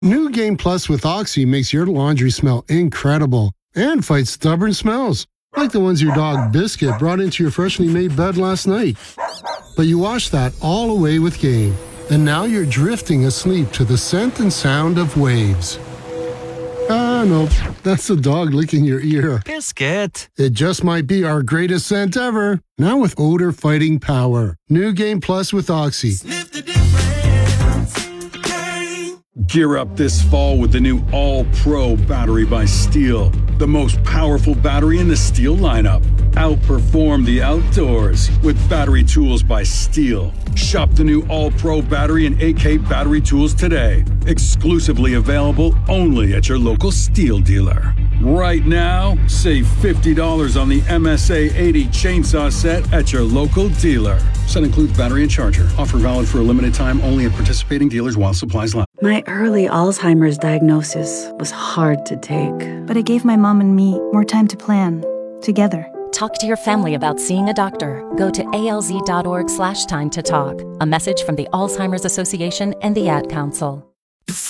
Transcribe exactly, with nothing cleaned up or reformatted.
New Game Plus with Oxy makes your laundry smell incredible and fights stubborn smells, like the ones your dog Biscuit brought into your freshly made bed last night. But you washed that all away with Game, and now you're drifting asleep to the scent and sound of waves. Ah, no, that's the dog licking your ear. Biscuit. It just might be our greatest scent ever. Now with odor-fighting power. New Game Plus with Oxy. Sniff the difference. Game. Gear up this fall with the new All-Pro battery by Steel. The most powerful battery in the Steel lineup. Outperform the outdoors with battery tools by Steel. Shop the new All-Pro battery and A K battery tools today. Exclusively available only at your local Steel dealer. Right now, save fifty dollars on the M S A eighty chainsaw set at your local dealer. Set includes battery and charger. Offer valid for a limited time only at participating dealers while supplies last. My early Alzheimer's diagnosis was hard to take. But it gave my mom and me more time to plan, together. Talk to your family about seeing a doctor. Go to alz.org slash time to talk. A message from the Alzheimer's Association and the Ad Council.